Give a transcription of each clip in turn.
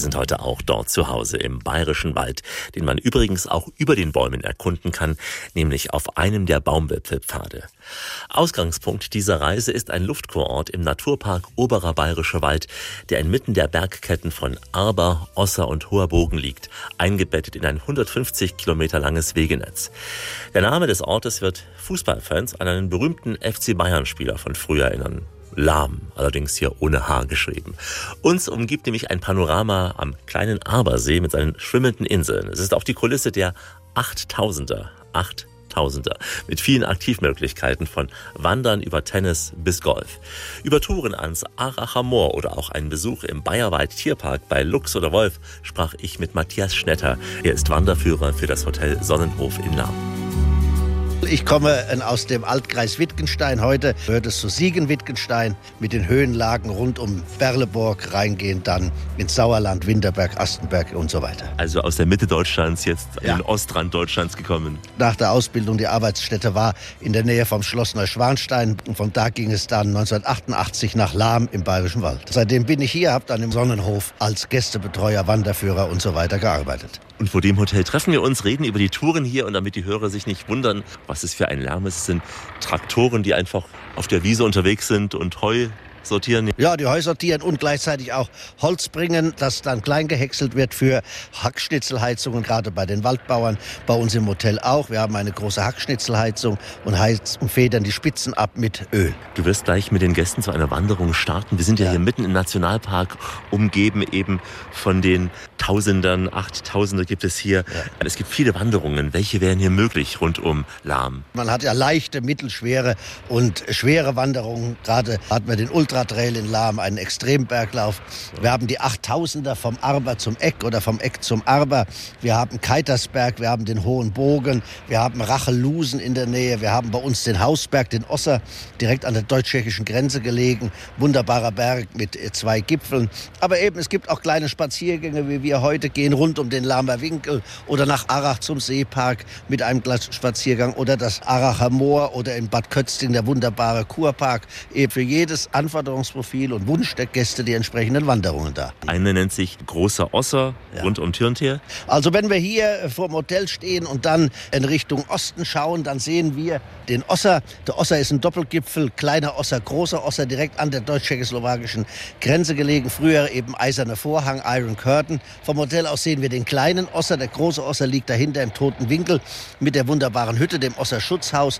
sind heute auch dort zu Hause im Bayerischen Wald, den man übrigens auch über den Bäumen erkunden kann, nämlich auf einem der Baumwipfelpfade. Ausgangspunkt dieser Reise ist ein Luftkurort im Naturpark Oberer Bayerischer Wald, der inmitten der Bergketten von Arber, Osser und Hoher Bogen liegt, eingebettet in ein 150 Kilometer langes Wegenetz. Der Name des Ortes wird Fußballfans an einen berühmten FC Bayern-Spieler von früher erinnern. Lahm, allerdings hier ohne H geschrieben. Uns umgibt nämlich ein Panorama am kleinen Arbersee mit seinen schwimmenden Inseln. Es ist auch die Kulisse der 8000er, mit vielen Aktivmöglichkeiten von Wandern über Tennis bis Golf. Über Touren ans Aracher Moor oder auch einen Besuch im Bayerwald Tierpark bei Luchs oder Wolf sprach ich mit Matthias Schnetter. Er ist Wanderführer für das Hotel Sonnenhof in Lahm. Ich komme aus dem Altkreis Wittgenstein. Heute gehört es zu Siegen-Wittgenstein mit den Höhenlagen rund um Berleburg, reingehend dann ins Sauerland, Winterberg, Astenberg und so weiter. Also aus der Mitte Deutschlands jetzt in den Ostrand Deutschlands gekommen. Nach der Ausbildung, die Arbeitsstätte war in der Nähe vom Schloss Neuschwanstein. Und von da ging es dann 1988 nach Lahm im Bayerischen Wald. Seitdem bin ich hier, habe dann im Sonnenhof als Gästebetreuer, Wanderführer und so weiter gearbeitet. Und vor dem Hotel treffen wir uns, reden über die Touren hier und damit die Hörer sich nicht wundern, was es für ein Lärm ist. Es sind Traktoren, die einfach auf der Wiese unterwegs sind und Heu sortieren. Ja, die Heu sortieren und gleichzeitig auch Holz bringen, das dann klein gehäckselt wird für Hackschnitzelheizungen, gerade bei den Waldbauern, bei uns im Hotel auch. Wir haben eine große Hackschnitzelheizung und heizen und federn die Spitzen ab mit Öl. Du wirst gleich mit den Gästen zu einer Wanderung starten. Wir sind ja hier mitten im Nationalpark, umgeben eben von den Tausendern, 8000er gibt es hier. Ja. Es gibt viele Wanderungen. Welche wären hier möglich rund um Lahm? Man hat ja leichte, mittelschwere und schwere Wanderungen. Gerade hatten wir den Ultratrail in Lahm, einen Extremberglauf. Wir haben die 8000er vom Arber zum Eck oder vom Eck zum Arber. Wir haben Keitersberg, wir haben den Hohen Bogen, wir haben Rachellusen in der Nähe. Wir haben bei uns den Hausberg, den Osser, direkt an der deutsch-tschechischen Grenze gelegen. Wunderbarer Berg mit 2 Gipfeln. Aber eben, es gibt auch kleine Spaziergänge, wie wir heute gehen, rund um den Lahmer Winkel oder nach Arach zum Seepark mit einem Spaziergang oder das Aracher Moor oder in Bad Kötzting der wunderbare Kurpark. Eben für jedes Anforderungsprofil und Wunsch der Gäste die entsprechenden Wanderungen da. Eine nennt sich Großer Osser, rund um Türntier. Also wenn wir hier vor dem Hotel stehen und dann in Richtung Osten schauen, dann sehen wir den Osser. Der Osser ist ein Doppelgipfel, kleiner Osser, großer Osser, direkt an der deutsch-tschechoslowakischen Grenze gelegen. Früher eben eiserner Vorhang, Iron Curtain. Vom Hotel aus sehen wir den kleinen Osser. Der große Osser liegt dahinter im toten Winkel mit der wunderbaren Hütte, dem Osser Schutzhaus,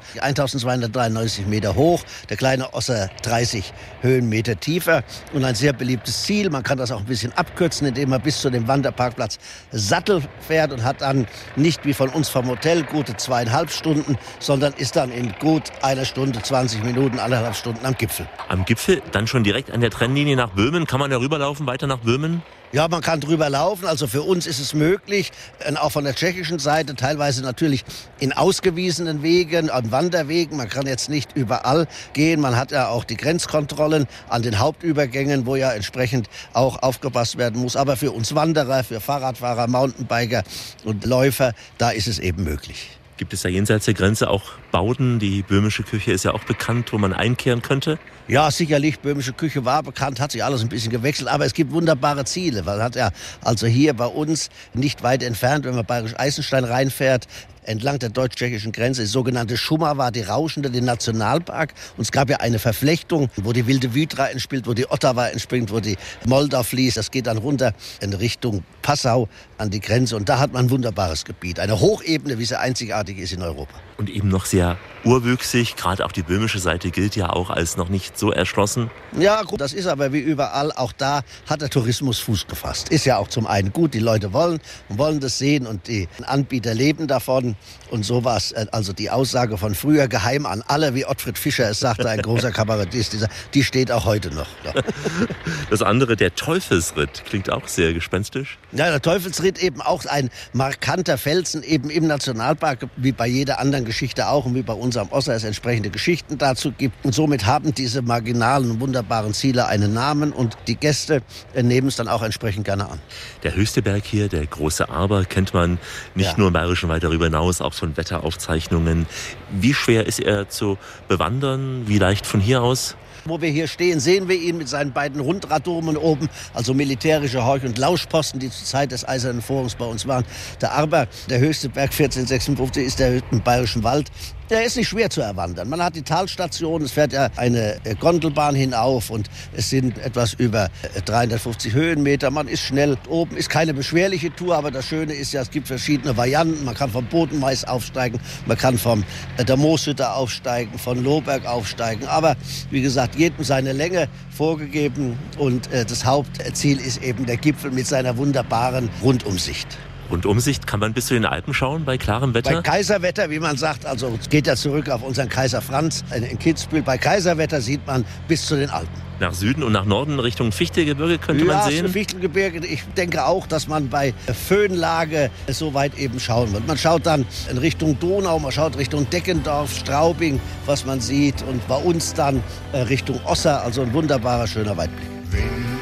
1293 Meter hoch. Der kleine Osser 30 Höhenmeter tiefer und ein sehr beliebtes Ziel. Man kann das auch ein bisschen abkürzen, indem man bis zu dem Wanderparkplatz Sattel fährt und hat dann nicht wie von uns vom Hotel gute 2,5 Stunden, sondern ist dann in gut 1 Stunde, 20 Minuten, 1,5 Stunden am Gipfel. Am Gipfel, dann schon direkt an der Trennlinie nach Böhmen. Kann man da rüberlaufen, weiter nach Böhmen? Ja, man kann drüber laufen. Also für uns ist es möglich, auch von der tschechischen Seite, teilweise natürlich in ausgewiesenen Wegen, an Wanderwegen. Man kann jetzt nicht überall gehen. Man hat ja auch die Grenzkontrollen an den Hauptübergängen, wo ja entsprechend auch aufgepasst werden muss. Aber für uns Wanderer, für Fahrradfahrer, Mountainbiker und Läufer, da ist es eben möglich. Gibt es da jenseits der Grenze auch Bauden? Die böhmische Küche ist ja auch bekannt, wo man einkehren könnte. Ja, sicherlich. Böhmische Küche war bekannt, hat sich alles ein bisschen gewechselt. Aber es gibt wunderbare Ziele. Man hat ja also hier bei uns nicht weit entfernt, wenn man Bayerisch Eisenstein reinfährt, entlang der deutsch-tschechischen Grenze, die sogenannte Schumava, die Rauschende, den Nationalpark. Und es gab ja eine Verflechtung, wo die Wilde Wydra entspringt, wo die Ottawa entspringt, wo die Moldau fließt. Das geht dann runter in Richtung Passau an die Grenze. Und da hat man ein wunderbares Gebiet. Eine Hochebene, wie sie einzigartig ist in Europa. Und eben noch sehr urwüchsig. Gerade auch die böhmische Seite gilt ja auch als noch nicht so erschlossen. Ja, gut, das ist aber wie überall. Auch da hat der Tourismus Fuß gefasst. Ist ja auch zum einen gut. Die Leute wollen das sehen und die Anbieter leben davon. Und so war es, also die Aussage von früher, geheim an alle, wie Ottfried Fischer es sagte, ein großer Kabarettist, die steht auch heute noch. Ja. Das andere, der Teufelsritt, klingt auch sehr gespenstisch. Ja, der Teufelsritt eben auch ein markanter Felsen eben im Nationalpark, wie bei jeder anderen Geschichte auch und wie bei uns am Osser es entsprechende Geschichten dazu gibt. Und somit haben diese marginalen, wunderbaren Ziele einen Namen und die Gäste nehmen es dann auch entsprechend gerne an. Der höchste Berg hier, der Große Arber, kennt man nicht nur im Bayerischen Wald, darüber hinaus auch von Wetteraufzeichnungen. Wie schwer ist er zu bewandern? Wie leicht von hier aus? Wo wir hier stehen, sehen wir ihn mit seinen beiden Rundradomen oben, also militärische Horch- und Lauschposten, die zur Zeit des Eisernen Vorhangs bei uns waren. Der Arber, der höchste Berg 1456, ist der im Bayerischen Wald. Der ist nicht schwer zu erwandern. Man hat die Talstation, es fährt ja eine Gondelbahn hinauf und es sind etwas über 350 Höhenmeter. Man ist schnell oben, ist keine beschwerliche Tour, aber das Schöne ist ja, es gibt verschiedene Varianten. Man kann vom Bodenmais aufsteigen, man kann von der Mooshütte aufsteigen, von Lohberg aufsteigen. Aber wie gesagt, jedem seine Länge vorgegeben und das Hauptziel ist eben der Gipfel mit seiner wunderbaren Rundumsicht. Rundumsicht kann man bis zu den Alpen schauen bei klarem Wetter? Bei Kaiserwetter, wie man sagt, also es geht ja zurück auf unseren Kaiser Franz in Kitzbühel. Bei Kaiserwetter sieht man bis zu den Alpen. Nach Süden und nach Norden Richtung Fichtelgebirge könnte man sehen? Ja, Fichtelgebirge. Ich denke auch, dass man bei Föhnlage so weit eben schauen wird. Man schaut dann in Richtung Donau, man schaut Richtung Deckendorf, Straubing, was man sieht. Und bei uns dann Richtung Osser, also ein wunderbarer, schöner Weitblick.